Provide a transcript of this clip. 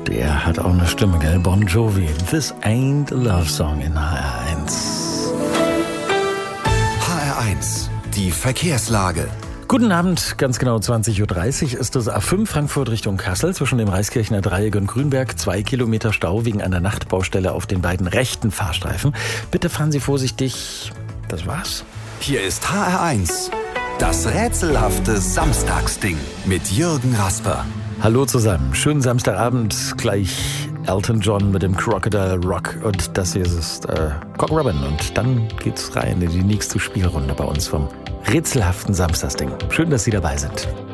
Der hat auch eine Stimme, gell? Bon Jovi. This ain't a love song in HR1. HR1, die Verkehrslage. Guten Abend, ganz genau 20.30 Uhr ist es A5 Frankfurt Richtung Kassel zwischen dem Reiskirchner Dreieck und Grünberg. 2 Kilometer Stau wegen einer Nachtbaustelle auf den beiden rechten Fahrstreifen. Bitte fahren Sie vorsichtig. Das war's. Hier ist HR1, das rätselhafte Samstagsding mit Jürgen Rasper. Hallo zusammen, schönen Samstagabend, gleich Elton John mit dem Crocodile Rock und das hier ist Cock Robin und dann geht's rein in die nächste Spielrunde bei uns vom rätselhaften Samstagsding. Schön, dass Sie dabei sind.